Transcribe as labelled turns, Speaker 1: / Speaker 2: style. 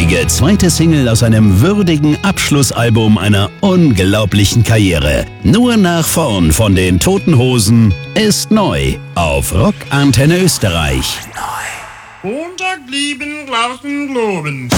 Speaker 1: großartige zweite Single aus einem würdigen Abschlussalbum einer unglaublichen Karriere. Nur nach vorn von den Toten Hosen ist neu auf Rock Antenne Österreich.
Speaker 2: Montag lieben, draußen globen.